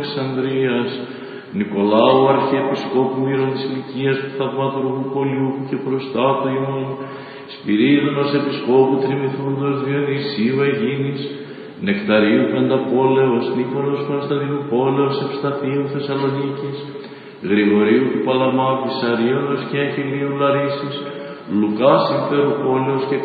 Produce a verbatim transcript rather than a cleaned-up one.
Αλεξανδρίας, Νικολάου Αρχιεπισκόπου Μύρων της Λυκίας του Θαυματουργού Πολιούχου και προστάτου ημών, Σπυρίδωνος Επισκόπου Τριμηθούντος Διονυσίου Αιγίνης, Νεκταρίου Πενταπόλεως, Νίκολος Κωνσταντινούπολεως Ευσταθίου Θεσσαλονίκης, Γρηγορίου του Παλαμά Πισαρίωνος και Αχιλίου Λαρίσης, Λουκάς Υπεροπόλεως και